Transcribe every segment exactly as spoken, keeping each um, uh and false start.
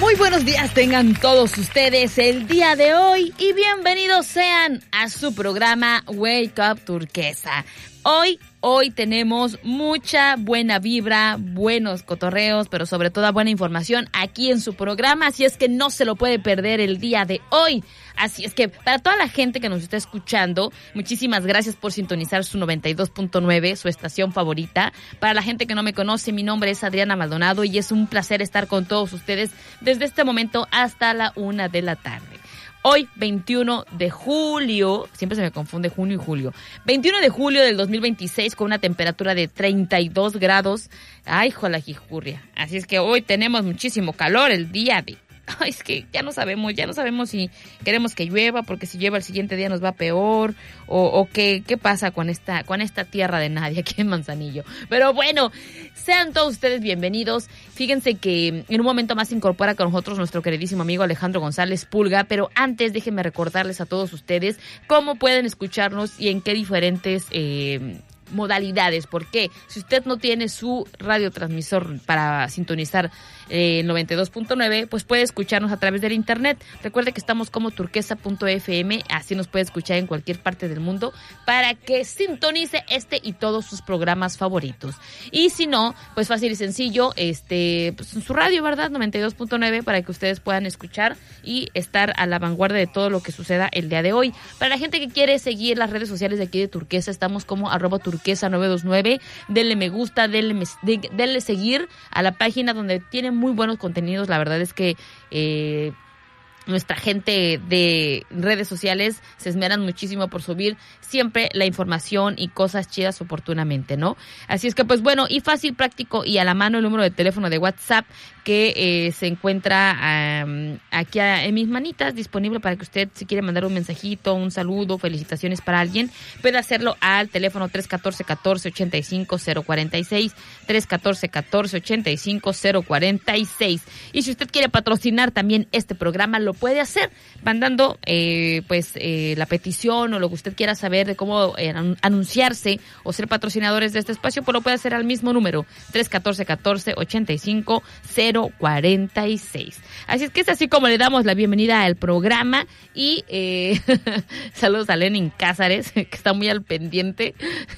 Muy buenos días tengan todos ustedes el día de hoy y bienvenidos sean a su programa Wake Up Turquesa. Hoy, hoy tenemos mucha buena vibra, buenos cotorreos, pero sobre todo buena información aquí en su programa, así es que no se lo puede perder el día de hoy. Así es que para toda la gente que nos está escuchando, muchísimas gracias por sintonizar su noventa y dos punto nueve, su estación favorita. Para la gente que no me conoce, mi nombre es Adriana Maldonado y es un placer estar con todos ustedes desde este momento hasta la una de la tarde. Hoy, veintiuno de julio, siempre se me confunde junio y julio, veintiuno de julio del dos mil veintiséis con una temperatura de treinta y dos grados. Ay, jola jijurria. Así es que hoy tenemos muchísimo calor el día de... Ay, es que ya no sabemos, ya no sabemos si queremos que llueva, porque si llueva el siguiente día nos va peor, o, o qué, qué pasa con esta, con esta tierra de nadie aquí en Manzanillo. Pero bueno, sean todos ustedes bienvenidos. Fíjense que en un momento más se incorpora con nosotros nuestro queridísimo amigo Alejandro González Pulga, pero antes déjenme recordarles a todos ustedes cómo pueden escucharnos y en qué diferentes... Eh, modalidades, porque si usted no tiene su radiotransmisor para sintonizar el eh, noventa y dos punto nueve, pues puede escucharnos a través del internet. Recuerde que estamos como turquesa punto efe eme, así nos puede escuchar en cualquier parte del mundo para que sintonice este y todos sus programas favoritos. Y si no, pues fácil y sencillo, este, pues en su radio, ¿verdad? noventa y dos punto nueve, para que ustedes puedan escuchar y estar a la vanguardia de todo lo que suceda el día de hoy. Para la gente que quiere seguir las redes sociales de aquí de Turquesa, estamos como arroba turquesa Turquesa nueve dos nueve, denle me gusta, denle, denle seguir a la página donde tiene muy buenos contenidos. La verdad es que eh, nuestra gente de redes sociales se esmeran muchísimo por subir siempre la información y cosas chidas oportunamente, ¿no? Así es que pues bueno, y fácil, práctico y a la mano el número de teléfono de WhatsApp que eh, se encuentra um, aquí a, en mis manitas, disponible para que usted, si quiere mandar un mensajito, un saludo, felicitaciones para alguien, puede hacerlo al teléfono tres uno cuatro, uno cuatro, ocho cinco cero cuatro seis, tres uno cuatro, uno cuatro, ocho cinco cero cuatro seis. Y si usted quiere patrocinar también este programa, lo puede hacer mandando eh, pues eh, la petición o lo que usted quiera saber de cómo eh, anunciarse o ser patrocinadores de este espacio, pues lo puede hacer al mismo número, tres uno cuatro, uno cuatro, ocho cinco cero cuatro seis. Así es que es así como le damos la bienvenida al programa y eh, saludos a Lenin Cázares, que está muy al pendiente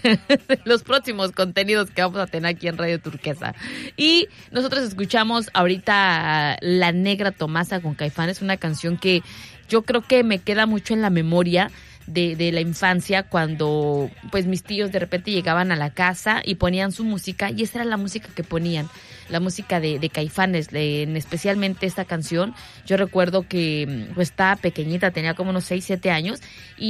de los próximos contenidos que vamos a tener aquí en Radio Turquesa. Y nosotros escuchamos ahorita La Negra Tomasa con Caifanes, una canción que yo creo que me queda mucho en la memoria de, de la infancia, cuando pues mis tíos de repente llegaban a la casa y ponían su música, y esa era la música que ponían, la música de, de Caifanes, de, en especialmente esta canción. Yo recuerdo que pues estaba pequeñita, tenía como unos seis, siete años,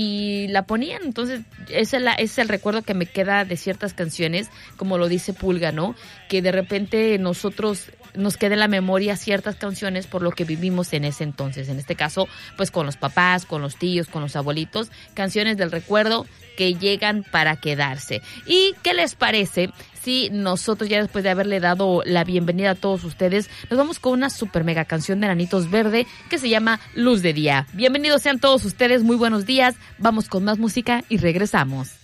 y la ponían. Entonces ese es, la, ese es el recuerdo que me queda de ciertas canciones, como lo dice Pulga, ¿no? Que de repente nosotros nos queda en la memoria ciertas canciones por lo que vivimos en ese entonces. En este caso, pues con los papás, con los tíos, con los abuelitos, canciones del recuerdo que llegan para quedarse. ¿Y qué les parece si nosotros, ya después de haberle dado la bienvenida a todos ustedes, nos vamos con una super mega canción de Enanitos Verde que se llama Luz de Día? Bienvenidos sean todos ustedes, muy buenos días, vamos con más música y regresamos.